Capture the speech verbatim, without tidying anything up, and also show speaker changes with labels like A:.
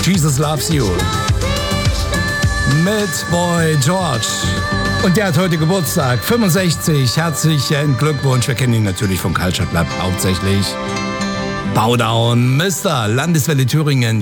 A: Jesus Loves You mit Boy George. Und der hat heute Geburtstag, fünfundsechzig. Herzlichen Glückwunsch. Wir kennen ihn natürlich vom Culture Club hauptsächlich. Bowdown, Mister Landeswelle Thüringen.